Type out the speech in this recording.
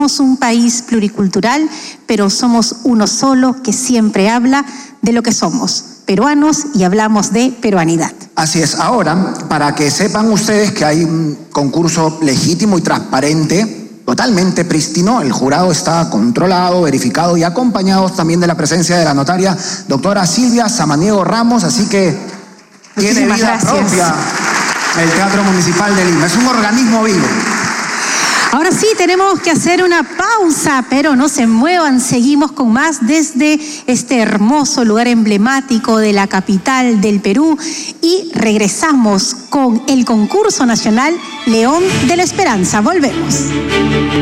Somos un país pluricultural, pero somos uno solo que siempre habla de lo que somos, peruanos, y hablamos de peruanidad. Así es. Ahora, para que sepan ustedes que hay un concurso legítimo y transparente, totalmente prístino, el jurado está controlado, verificado y acompañado también de la presencia de la notaria doctora Silvia Samaniego Ramos, así que tiene vida propia el Teatro Municipal de Lima. Es un organismo vivo. Ahora sí, tenemos que hacer una pausa, pero no se muevan, seguimos con más desde este hermoso lugar emblemático de la capital del Perú y regresamos con el concurso nacional León de la Esperanza. Volvemos.